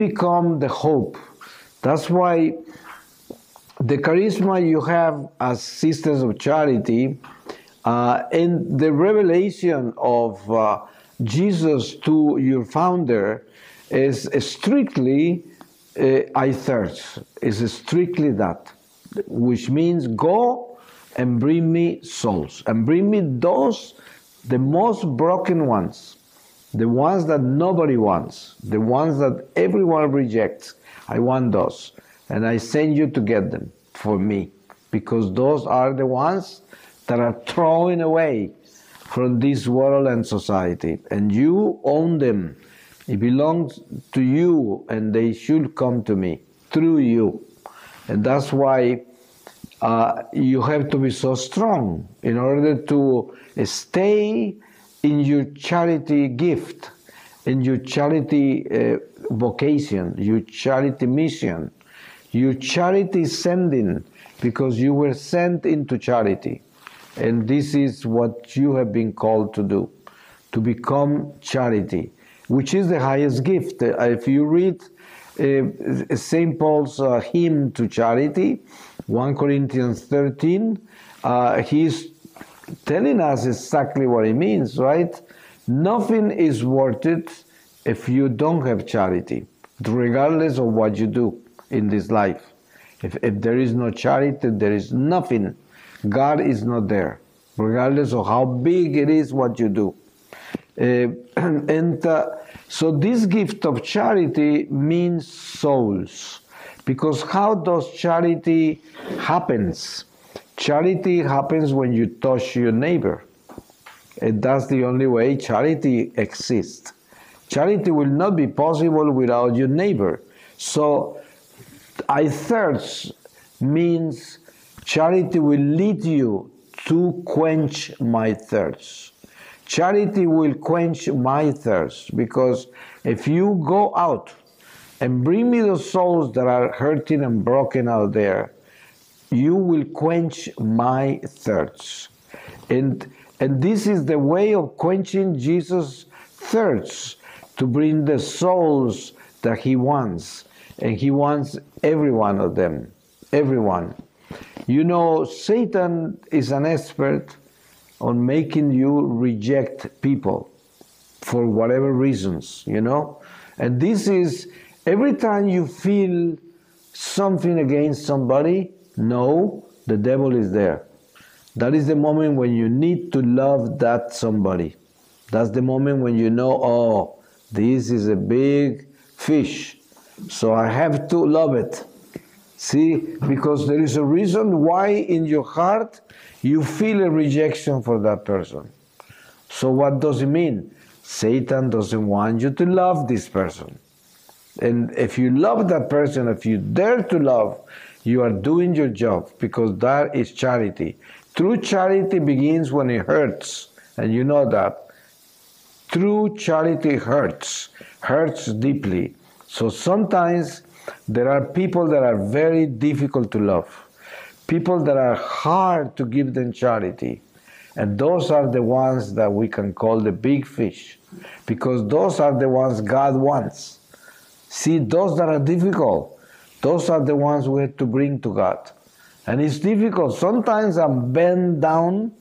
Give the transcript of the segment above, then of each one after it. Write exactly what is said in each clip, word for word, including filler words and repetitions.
become the hope. That's why the charisma you have as Sisters of Charity uh, and the revelation of uh, Jesus to your founder is strictly uh, I thirst, is strictly that, which means go and bring me souls, and bring me those, the most broken ones, the ones that nobody wants, the ones that everyone rejects. I want those, and I send you to get them for me, because those are the ones that are thrown away from this world and society, and you own them. It belongs to you, and they should come to me through you. And that's why uh, you have to be so strong in order to stay in your charity gift, in your charity uh, vocation, your charity mission, your charity sending, because you were sent into charity. And this is what you have been called to do, to become charity, which is the highest gift. Uh, if you read uh, Saint Paul's uh, hymn to charity, First Corinthians thirteen, uh, he's telling us exactly what it means, right? Nothing is worth it if you don't have charity, regardless of what you do in this life. If, if there is no charity, there is nothing. God is not there, regardless of how big it is what you do. Uh, and uh, so this gift of charity means souls, because how does charity happens? Charity happens when you touch your neighbor. And that's the only way charity exists. Charity will not be possible without your neighbor. So I thirst means charity will lead you to quench my thirst. Charity will quench my thirst, because if you go out and bring me those souls that are hurting and broken out there, you will quench my thirst. And, and this is the way of quenching Jesus' thirst, to bring the souls that he wants. And he wants every one of them, everyone. You know, Satan is an expert on making you reject people for whatever reasons, you know? And this is, every time you feel something against somebody, no, the devil is there. That is the moment when you need to love that somebody. That's the moment when you know, oh, this is a big fish, so I have to love it. See, because there is a reason why in your heart you feel a rejection for that person. So what does it mean? Satan doesn't want you to love this person. And if you love that person, if you dare to love, you are doing your job, because that is charity. True charity begins when it hurts, and you know that. True charity hurts, hurts deeply. So sometimes there are people that are very difficult to love, people that are hard to give them charity. And those are the ones that we can call the big fish, because those are the ones God wants. See, those that are difficult, those are the ones we have to bring to God. And it's difficult. Sometimes I'm bent down,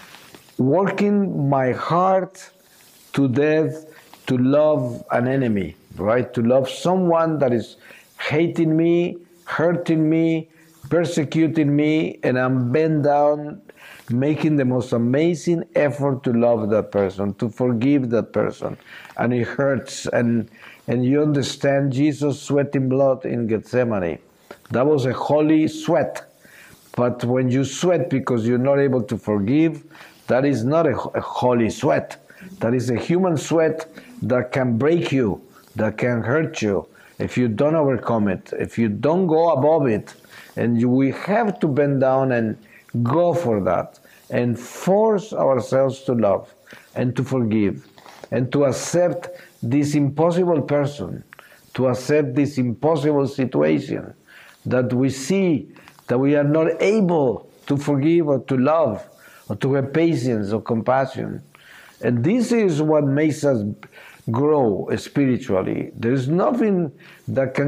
working my heart to death to love an enemy, right? To love someone that is hating me, hurting me, persecuting me, and I'm bent down, making the most amazing effort to love that person, to forgive that person. And it hurts. And, and you understand Jesus sweating blood in Gethsemane. That was a holy sweat. But when you sweat because you're not able to forgive, that is not a, a holy sweat. That is a human sweat that can break you, that can hurt you if you don't overcome it, if you don't go above it. And you, we have to bend down and go for that and force ourselves to love and to forgive and to accept this impossible person, to accept this impossible situation that we see that we are not able to forgive or to love or to have patience or compassion. And this is what makes us grow spiritually. There is nothing that can